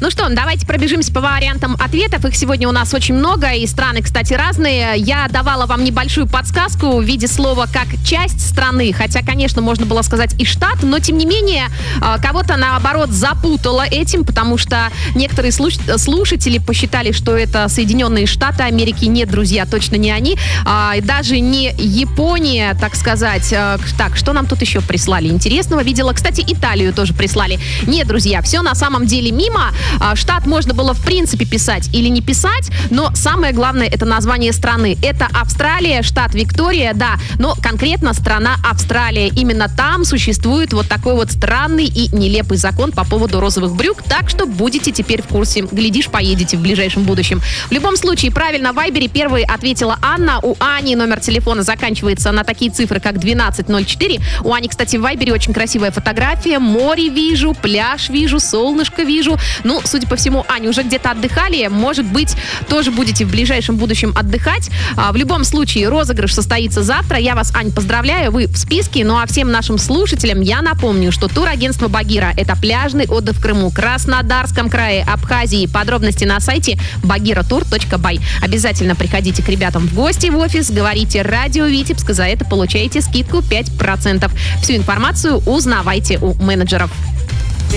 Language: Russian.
Ну что, давайте пробежимся по вариантам ответов. Их сегодня у нас очень много, и страны, кстати, разные. Я давала вам небольшую подсказку в виде слова как часть страны, хотя, конечно, можно было сказать и штат, но, тем не менее, кого-то, наоборот, запутала этим, потому что некоторые слушатели посчитали, что это Соединенные Штаты Америки. Нет, друзья, точно не они. Даже не Япония, так сказать. Так, что нам тут еще прислали интересного? Видела, кстати, Италию тоже прислали. Нет, друзья, все на самом деле мимо. Штат можно было, в принципе, писать или не писать, но самое главное — это название страны. Это Австралия, штат Виктория, да, но конкретно страна Австралия. Именно там существует вот такой вот странный и нелепый закон по поводу розовых брюк, так что будете теперь в курсе. Глядишь, поедете в ближайшем будущем. В любом случае, правильно в Вайбере первой ответила Анна. У Ани номер телефона заканчивается на такие цифры, как 1204. У Ани, кстати, в Вайбере очень красивая фотография. Море вижу, пляж вижу, солнышко вижу. Ну, судя по всему, Аня, уже где-то отдыхали. Может быть, тоже будете в ближайшем будущем отдыхать. В любом случае, розыгрыш состоится завтра. Я вас, Ань, поздравляю, вы в списке. Ну а всем нашим слушателям я напомню, что турагентство «Багира» — это пляжный отдых в Крыму, Краснодарском крае, Абхазии. Подробности на сайте bagiratour.by. Обязательно приходите к ребятам в гости в офис, говорите «Радио Витебск», за это получаете скидку 5%. Всю информацию узнавайте у менеджеров.